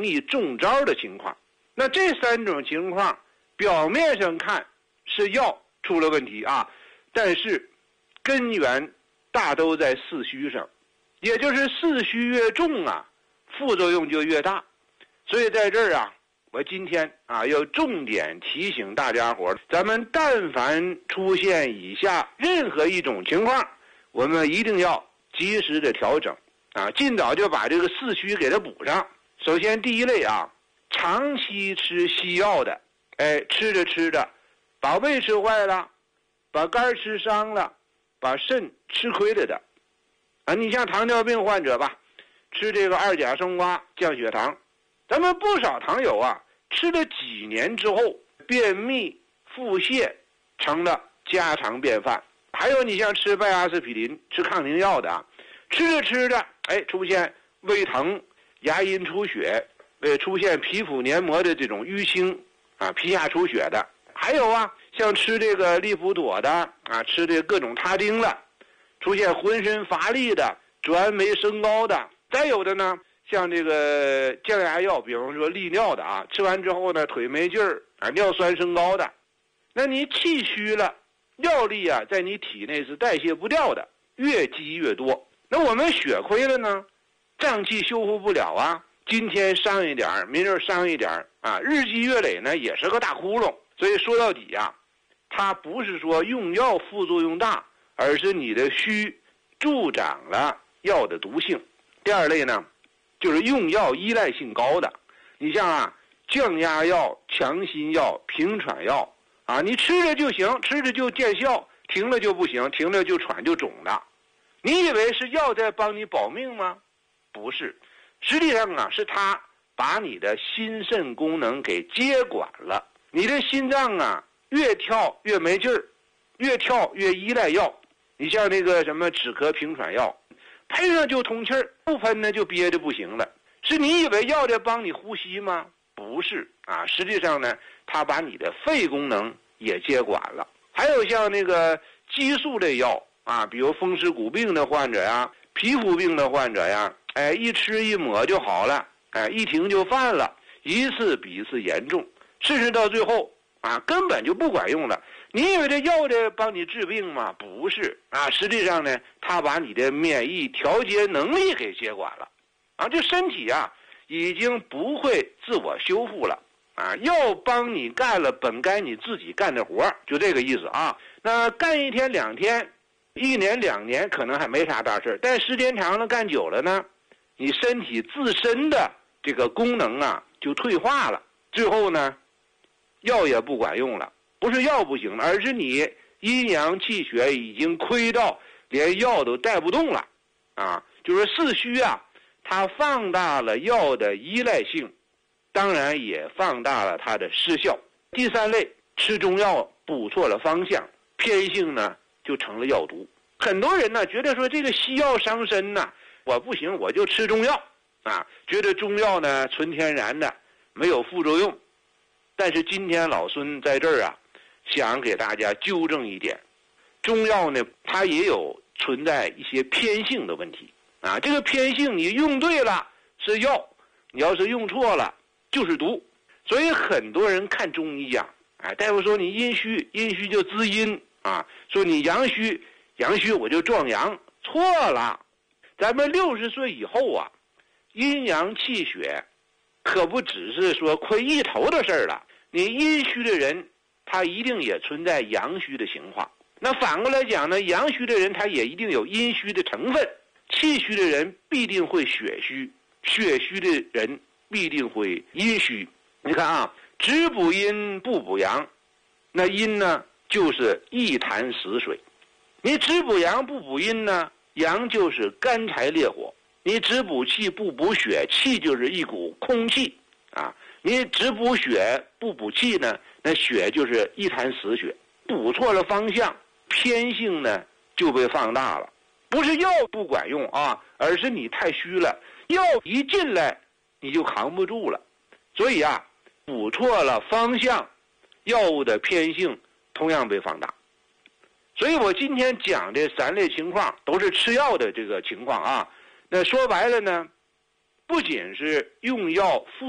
容易中招的情况。那这3种情况表面上看是药出了问题啊，但是根源大都在四虚上，也就是四虚越重啊，副作用就越大。所以在这儿啊，我今天啊要重点提醒大家伙，咱们但凡出现以下任何一种情况，我们一定要及时的调整啊，尽早就把这个四虚给它补上。首先第一类啊，长期吃西药的，吃着吃着把胃吃坏了，把肝吃伤了，把肾吃亏了的啊。你像糖尿病患者吧，吃这个2甲双胍降血糖，咱们不少糖友啊，吃了几年之后，便秘腹泻成了家常便饭。还有你像吃拜阿司匹林、吃抗凝药的啊，吃着吃着，出现胃疼、牙龈出血，出现皮肤黏膜的这种淤青啊，皮下出血的。还有啊，像吃这个利普妥的啊，吃这各种他汀了，出现浑身乏力的、转酶升高的。再有的呢，像这个降压药，比方说利尿的啊，吃完之后呢，腿没劲儿啊，尿酸升高的。那你气虚了，药力啊在你体内是代谢不掉的，越积越多。那我们血亏了呢，脏器修复不了啊，今天伤一点，明儿伤一点啊，日积月累呢也是个大窟窿。所以说到底啊，它不是说用药副作用大，而是你的虚助长了药的毒性。第二类呢，就是用药依赖性高的，你像啊降压药、强心药、平喘药啊，你吃着就行，吃着就见效，停了就不行，停了就喘就肿了。你以为是药在帮你保命吗？不是，实际上啊是它把你的心肾功能给接管了。你的心脏啊越跳越没劲儿，越跳越依赖药。你像那个什么止咳平喘药，喷上就通气儿，不喷呢就憋得不行了。是你以为药在帮你呼吸吗？不是啊，实际上呢，它把你的肺功能也接管了。还有像那个激素类药啊，比如风湿骨病的患者呀、皮肤病的患者呀，一吃一抹就好了，一停就犯了，一次比一次严重，甚至到最后啊根本就不管用了。你以为这药在帮你治病吗？不是啊，实际上呢，它把你的免疫调节能力给接管了啊，这身体啊已经不会自我修复了啊，药帮你干了本该你自己干的活，就这个意思啊。那干1天2天，1年2年可能还没啥大事，但时间长了干久了呢，你身体自身的这个功能啊就退化了，最后呢药也不管用了。不是药不行了，而是你阴阳气血已经亏到连药都带不动了啊！就是四虚啊，它放大了药的依赖性，当然也放大了它的失效。第三类，吃中药补错了方向，偏性呢就成了药毒。很多人呢觉得说这个西药伤身呢，我不行我就吃中药啊，觉得中药呢纯天然的，没有副作用。但是今天老孙在这儿啊，想给大家纠正一点，中药呢它也有存在一些偏性的问题啊。这个偏性你用对了是药，你要是用错了就是毒。所以很多人看中医啊，大夫说你阴虚，阴虚就滋阴啊，说你阳虚，阳虚我就壮阳，错了。咱们60岁以后啊，阴阳气血可不只是说亏一头的事儿了。你阴虚的人他一定也存在阳虚的情况，那反过来讲呢，阳虚的人他也一定有阴虚的成分，气虚的人必定会血虚，血虚的人必定会阴虚。你看啊，只补阴不补阳，那阴呢就是一潭死水。你只补阳不补阴呢，阳就是干柴烈火。你只补气不补血，气就是一股空气啊。你只补血不补气呢，那血就是一潭死血。补错了方向，偏性呢就被放大了。不是药不管用啊，而是你太虚了，药一进来你就扛不住了。所以啊，补错了方向，药物的偏性同样被放大。所以我今天讲这3类情况都是吃药的这个情况啊。那说白了呢，不仅是用药